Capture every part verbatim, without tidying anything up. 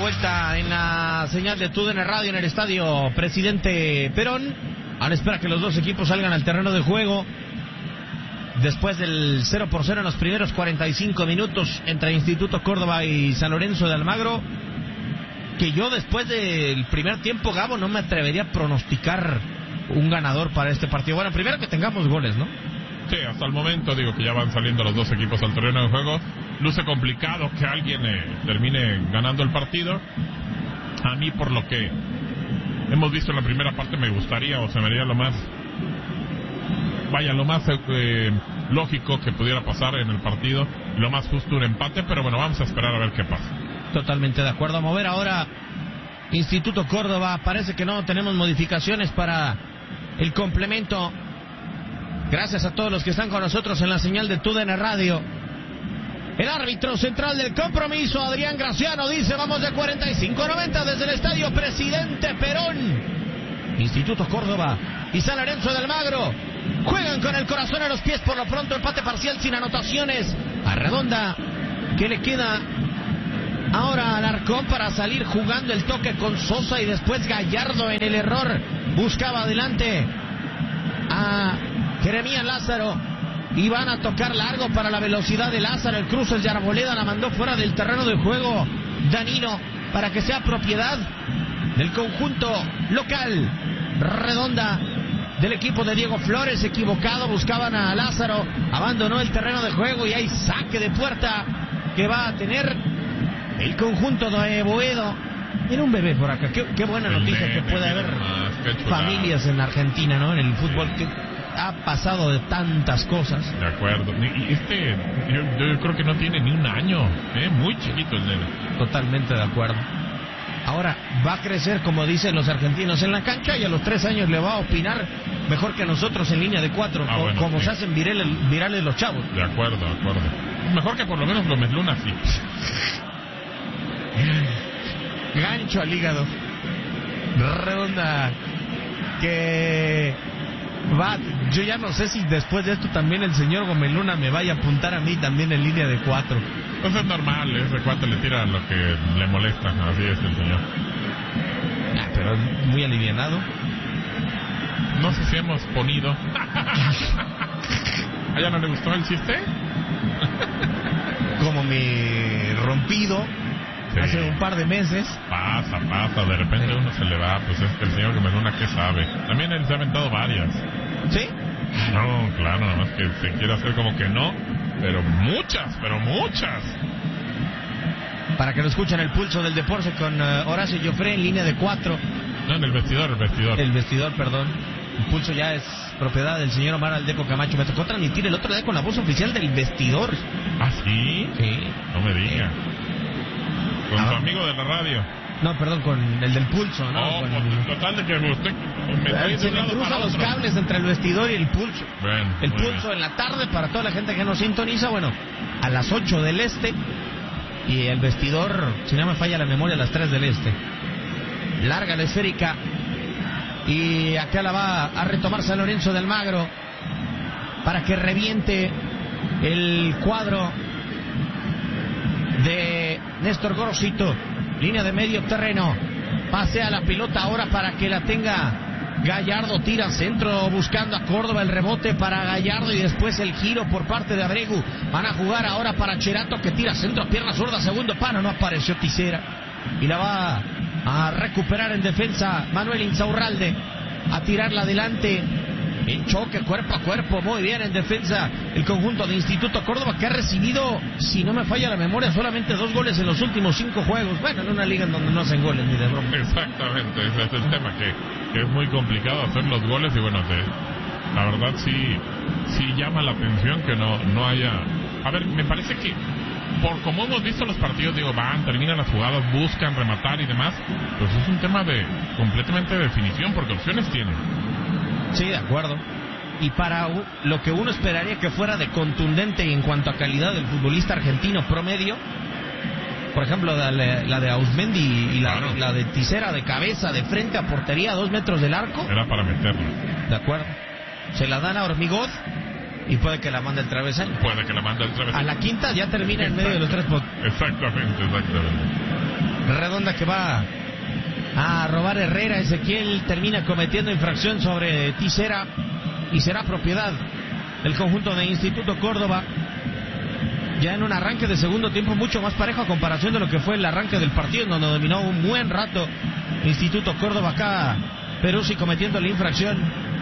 vuelta en la señal de T U D N Radio en el estadio Presidente Perón, a la espera que los dos equipos salgan al terreno de juego. Después del cero por cero en los primeros cuarenta y cinco minutos entre Instituto Córdoba y San Lorenzo de Almagro, que yo después del primer tiempo, Gabo, no me atrevería a pronosticar un ganador para este partido. Bueno, primero que tengamos goles, ¿no? Sí, hasta el momento digo que ya van saliendo los dos equipos al terreno de juego. Luce complicado que alguien eh, termine ganando el partido. A mí, por lo que hemos visto en la primera parte, me gustaría, o se me haría lo más, vaya, lo más eh, lógico que pudiera pasar en el partido, lo más justo un empate, pero bueno, vamos a esperar a ver qué pasa. Totalmente de acuerdo. A mover ahora Instituto Córdoba. Parece que no tenemos modificaciones para el complemento. Gracias a todos los que están con nosotros en la señal de T U D N Radio. El árbitro central del compromiso, Adrián Graciano, dice: vamos de cuarenta y cinco a noventa desde el estadio Presidente Perón. Instituto Córdoba y San Lorenzo de Almagro juegan con el corazón a los pies. Por lo pronto, empate parcial sin anotaciones. A Redonda, que le queda ahora al Arcón para salir jugando el toque con Sosa, y después Gallardo en el error buscaba adelante a Jeremías Lázaro, y van a tocar largo para la velocidad de Lázaro. El cruce de Arboleda la mandó fuera del terreno de juego Danilo para que sea propiedad del conjunto local. Redonda del equipo de Diego Flores, equivocado, buscaban a Lázaro, abandonó el terreno de juego y hay saque de puerta que va a tener el conjunto de Boedo. Era un bebé por acá, qué, qué buena noticia que puede haber familias en Argentina, ¿no? En el fútbol, que ha pasado de tantas cosas. De acuerdo. Y este, yo, yo creo que no tiene ni un año, ¿eh? Muy chiquito el nene. Totalmente de acuerdo. Ahora va a crecer, como dicen los argentinos, en la cancha, y a los tres años le va a opinar mejor que nosotros en línea de cuatro, ah, bueno, como sí. Se hacen virales, virales los chavos. De acuerdo, de acuerdo. Mejor que por lo menos Gómez Luna, sí. Gancho al hígado. Redonda que va, yo ya no sé si después de esto también el señor Gómez Luna me vaya a apuntar a mí también en línea de cuatro. Pues es normal, ese cuate le tira lo que le molesta, así es el señor. Ah, pero muy alivianado. No sé si hemos ponido. ¿A ella no le gustó el chiste? Como mi rompido. Sí. Hace un par de meses. Pasa, pasa, de repente sí. Uno se le va, pues es que el señor Gómez Luna, ¿qué sabe? También él se ha aventado varias. ¿Sí? No, claro, nada más que se quiere hacer como que no, pero muchas, pero muchas. Para que lo escuchen, el pulso del deporte con uh, Horacio Joffre en línea de cuatro. No, en el vestidor, el vestidor. El vestidor, perdón. El pulso ya es propiedad del señor Omar Aldeco Camacho. Me tocó transmitir el otro día con la voz oficial del vestidor. ¿Ah, sí? Sí. No me diga. Con ah, su amigo de la radio. No, perdón, con el del pulso, ¿no? Oh, con pues, el... total de que usted me se me cruzan los otro. cables entre el vestidor y el pulso. Bueno, el pulso bien. En la tarde para toda la gente que nos sintoniza, bueno, a las ocho del este, y el vestidor, si no me falla la memoria, a las tres del este. Larga la esférica, y acá la va a retomar San Lorenzo de Almagro para que reviente el cuadro de Néstor Gorosito. Línea de medio terreno, pasea la pelota ahora para que la tenga Gallardo, tira centro buscando a Córdoba, el rebote para Gallardo y después el giro por parte de Abregu. Van a jugar ahora para Cherato, que tira centro, pierna zurda, segundo palo, no apareció Tisera y la va a recuperar en defensa Manuel Insaurralde, a tirarla adelante. En choque, cuerpo a cuerpo, muy bien en defensa el conjunto de Instituto Córdoba, que ha recibido, si no me falla la memoria, solamente dos goles en los últimos cinco juegos. Bueno, en una liga en donde no hacen goles ni de broma. Exactamente, ese es el tema, que, que es muy complicado hacer los goles y bueno, te, la verdad sí, sí llama la atención que no, no haya... A ver, me parece que por como hemos visto los partidos, digo, van, terminan las jugadas, buscan rematar y demás, pues es un tema de completamente de definición, porque opciones tienen. Sí, de acuerdo. Y para lo que uno esperaría que fuera de contundente en cuanto a calidad del futbolista argentino promedio, por ejemplo, la, la de Ausmendi y la, claro. la de Tisera de cabeza, de frente a portería, a dos metros del arco. Era para meterla. De acuerdo. Se la dan a Hormigoz y puede que la mande el travesaño. Puede que la mande el travesaño. A la quinta ya termina en medio de los tres puntos. Exactamente, exactamente. redonda que va a robar Herrera. Ezequiel termina cometiendo infracción sobre Tisera y será propiedad del conjunto de Instituto Córdoba. Ya en un arranque de segundo tiempo mucho más parejo a comparación de lo que fue el arranque del partido, donde dominó un buen rato Instituto Córdoba. Acá Peruzzi cometiendo la infracción.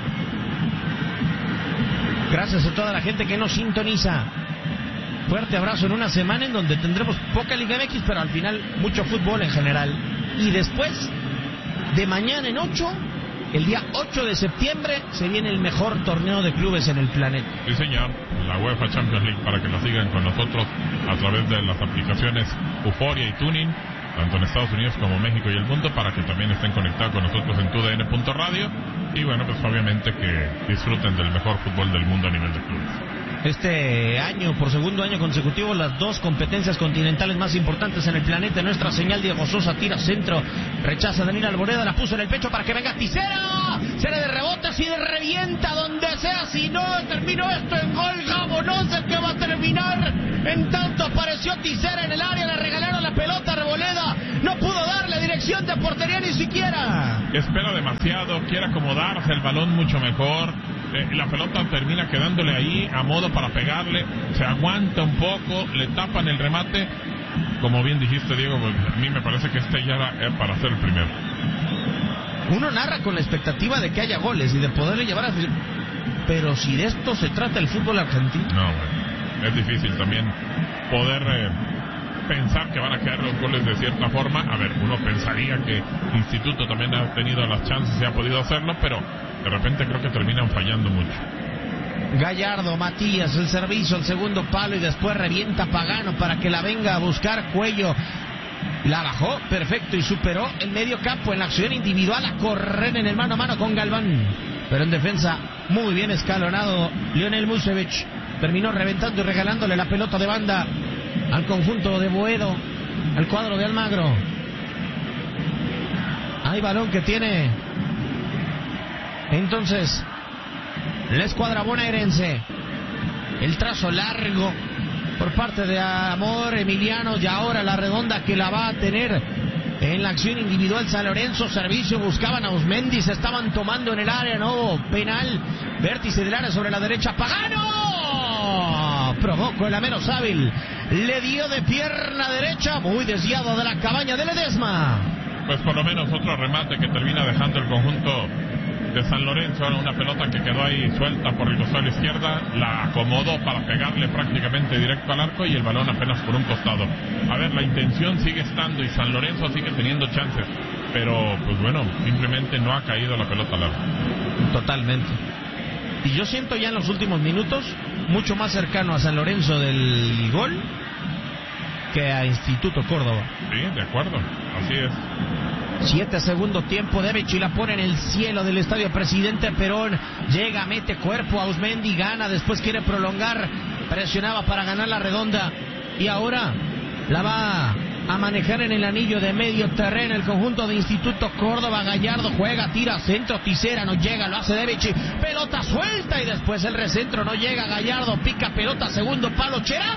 Gracias a toda la gente que nos sintoniza. Fuerte abrazo en una semana en donde tendremos poca Liga M X, pero al final mucho fútbol en general. Y después, de mañana en ocho, el día ocho de septiembre, se viene el mejor torneo de clubes en el planeta. Sí, señor, la UEFA Champions League, para que lo sigan con nosotros a través de las aplicaciones Euforia y Tuning, tanto en Estados Unidos como México y el mundo, para que también estén conectados con nosotros en tu d n punto radio. Y bueno, pues obviamente que disfruten del mejor fútbol del mundo a nivel de clubes. Este año, por segundo año consecutivo, las dos competencias continentales más importantes en el planeta. Nuestra señal, Diego Sosa tira centro, rechaza Daniel Alboreda, la puso en el pecho para que venga Tisera. Serie de rebotes y de revienta donde sea. Si no terminó esto en gol, Gabo, no sé qué va a terminar. En tanto apareció Tisera en el área, le regalaron la pelota a Arboleda. No pudo darle dirección de portería ni siquiera. Espera demasiado, quiere acomodarse el balón mucho mejor. Eh, la pelota termina quedándole ahí a modo para pegarle, se aguanta un poco, le tapan el remate. Como bien dijiste, Diego, pues, a mí me parece que este ya era eh, para ser el primero. Uno narra con la expectativa de que haya goles y de poderle llevar a... Pero si de esto se trata el fútbol argentino... No, bueno, es difícil también poder eh, pensar que van a quedar los goles de cierta forma. A ver, uno pensaría que Instituto también ha tenido las chances y ha podido hacerlo, pero de repente creo que terminan fallando mucho. Gallardo, Matías, el servicio al segundo palo y después revienta Pagano para que la venga a buscar Cuello. La bajó, perfecto, y superó el medio campo en la acción individual a correr en el mano a mano con Galván. Pero en defensa, muy bien escalonado Lionel Musevich. Terminó reventando y regalándole la pelota de banda al conjunto de Boedo, al cuadro de Almagro. Hay balón que tiene entonces la escuadra bonaerense. El trazo largo por parte de Amor Emiliano, y ahora la redonda que la va a tener en la acción individual San Lorenzo. Servicio, buscaban a Osmendi, se estaban tomando en el área, no penal, vértice del área sobre la derecha. Pagano provocó la menos hábil, le dio de pierna derecha, muy desviado de la cabaña de Ledesma. Pues por lo menos otro remate que termina dejando el conjunto de San Lorenzo. Era una pelota que quedó ahí suelta por el costado izquierda, la acomodó para pegarle prácticamente directo al arco y el balón apenas por un costado. A ver, la intención sigue estando y San Lorenzo sigue teniendo chances, pero pues bueno, simplemente no ha caído la pelota al arco. Totalmente. Y yo siento ya en los últimos minutos mucho más cercano a San Lorenzo del gol que a Instituto Córdoba. Sí, de acuerdo, así es. Siete segundo tiempo, Derecho y la pone en el cielo del estadio Presidente Perón. Llega, mete cuerpo a Osmendi, gana, después quiere prolongar, presionaba para ganar la redonda y ahora la va a manejar en el anillo de medio terreno el conjunto de Instituto Córdoba. Gallardo juega, tira, centro, Tisera, no llega, lo hace Derecho, pelota suelta y después el recentro, no llega, Gallardo pica pelota, segundo palo, Cherán.